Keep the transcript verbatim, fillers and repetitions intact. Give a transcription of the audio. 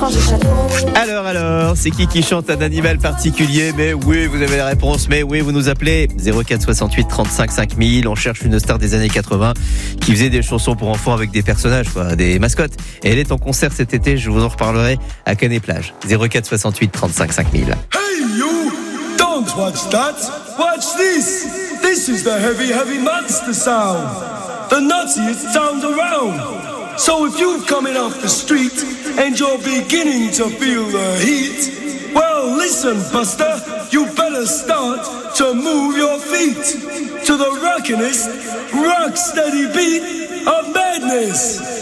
étrange château. Alors, alors, c'est qui qui chante un animal particulier? Mais oui, vous avez la réponse, mais oui, vous nous appelez zéro quatre soixante-huit trente-cinq cinq mille. On cherche une star des années quatre-vingts qui faisait des chansons pour enfants avec des personnages, quoi, des mascottes. Et elle est en concert cet été, je vous en reparlerai à Canet-Plage. zéro quatre soixante-huit trente-cinq cinq mille. Hey you! Don't watch that! Watch this! This is the heavy, heavy monster sound! The nuttiest sound around! So if you're coming off the street and you're beginning to feel the heat, well listen Buster, you better start to move your feet to the rockinest, rock steady beat of madness!